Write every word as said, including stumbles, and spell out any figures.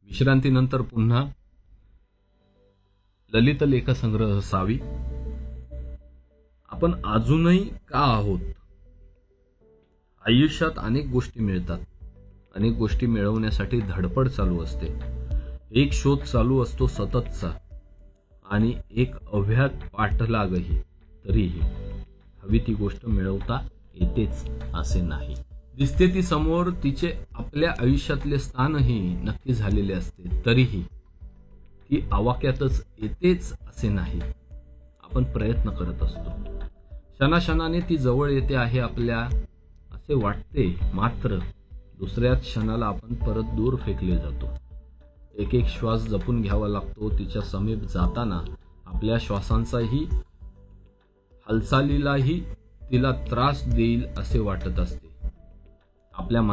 विश्रांतीनंतर पुन्हा ललित लेखसंग्रह सावी. आपण अजूनही का आहोत? आयुष्यात अनेक गोष्टी मिळतात. अनेक गोष्टी मिळवण्यासाठी धडपड चालू असते. एक शोध चालू असतो सततचा आणि एक अव्याहत पाठलागही. तरीही हवी ती गोष्ट मिळवता येतेच असे नाही. दिसते ती समोर, तिचे आपल्या आयुष्यातले स्थानही नक्की झालेले असते. तरीही ती आवाक्यातच येतेच असे नाही. आपण प्रयत्न करत असतो. क्षणाक्षणाने ती जवळ येते आहे आपल्या असे वाटते. मात्र दुसऱ्याच क्षणाला आपण परत दूर फेकले जातो. एक एक श्वास जपून घ्यावा लागतो. तिच्या समीप जाताना आपल्या श्वासांचाही हालचालीलाही तिला त्रास देईल असे वाटत असते. आपल्या